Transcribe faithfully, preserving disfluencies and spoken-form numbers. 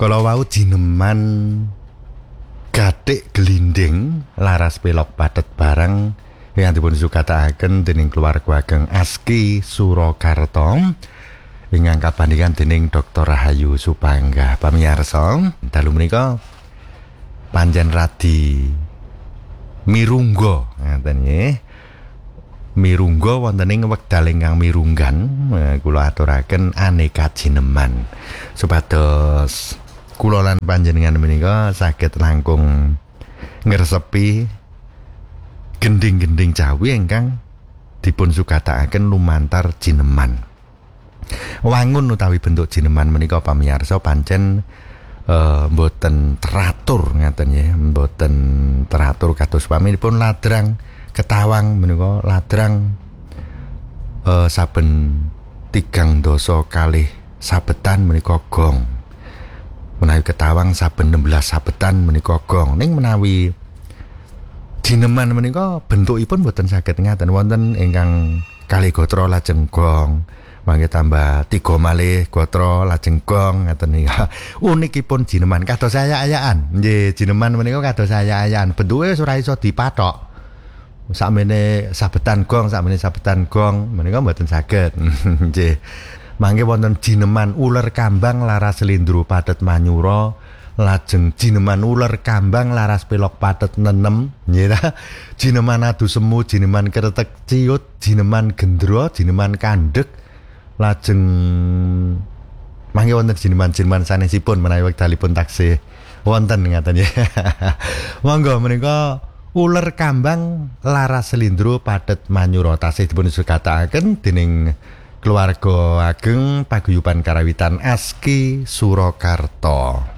Kala wau jineman gathik glinding laras pelok padet barang yang dipun sukataken dening keluarga ageng Aski Surakarta ingkang kabandhingan dening Doktor Rahayu Supangga. Pamirsa, dalu menika panjen radi mirungga ngaten nggih. Mirungga wonten ing wekdal ingkang mirunggan kula aturaken aneka jineman supados kula lan panjenengan menika saged langkung ngresepi gending-gending Jawi ingkang dipun sukataken lumantar jineman. Wangun utawi bentuk jineman menika pamirsa pancen uh, mboten teratur ngaten nggih, mboten teratur kados paminipun ladrang ketawang menika ladrang uh, saben tigang dasa kalih sabetan menika gong. Menawi ketawang saben enam belas sabetan menika gong. Ning menawi jineman menika bentukipun boten saged ngaten wonten ingkang kalih gatra lajeng gong. Mangke tambah tiga malih gatra lajeng gong ngaten nika. Unikipun jineman kados ayak-ayakan. Nggih, jineman menika kados ayak-ayakan. Bentuke wis ora iso dipathok. Sakmene sabetan gong, sakmene sabetan gong menika boten saged. Nggih. Mangke wonten jineman uler kambang laras slendro padet manyura, lajeng jineman uler kambang laras pelok padet nenem, nggih ta. Jineman adu semu, jineman kretek ciut, jineman gendro, jineman kandhek, lajeng mangke wonten jineman-jineman sanesipun menawi wekdalipun taksih wonten ngaten ya. Monggo menika uler kambang laras slendro padet manyura tasih dipun sukataken dening keluarga ageng paguyuban karawitan Aski Surakarta.